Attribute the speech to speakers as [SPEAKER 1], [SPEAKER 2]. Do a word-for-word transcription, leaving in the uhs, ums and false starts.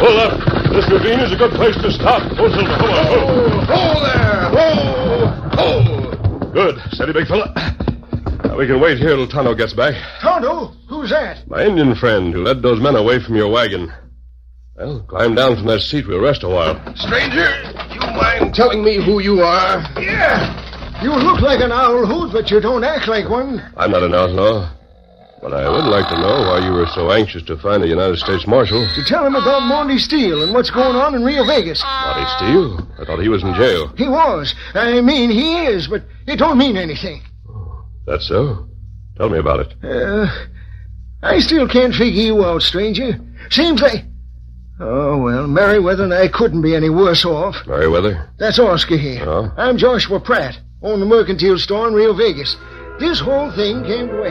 [SPEAKER 1] Pull up. This ravine is a good place to stop. Oh, Silver, come on.
[SPEAKER 2] Oh, oh there. Oh, oh.
[SPEAKER 1] Good. Steady, big fella. Now, we can wait here till Tonto gets back.
[SPEAKER 3] Tonto? Who's that?
[SPEAKER 1] My Indian friend who led those men away from your wagon. Well, climb down from that seat. We'll rest a while.
[SPEAKER 2] Stranger, you mind telling me who you are?
[SPEAKER 3] Yeah. You look like an owl hoot, but you don't act like one.
[SPEAKER 1] I'm not an outlaw. But I would like to know why you were so anxious to find a United States Marshal.
[SPEAKER 3] To tell him about Monty Steele and what's going on in Rio Vegas.
[SPEAKER 1] Monty Steele? I thought he was in jail.
[SPEAKER 3] He was. I mean, he is, but it don't mean anything.
[SPEAKER 1] That's so? Tell me about it.
[SPEAKER 3] Uh, I still can't figure you out, stranger. Seems like... Oh, well, Merriweather and I couldn't be any worse off.
[SPEAKER 1] Merriweather?
[SPEAKER 3] That's Oscar here.
[SPEAKER 1] Oh?
[SPEAKER 3] I'm Joshua Pratt, own the mercantile store in Rio Vegas. This whole thing came to a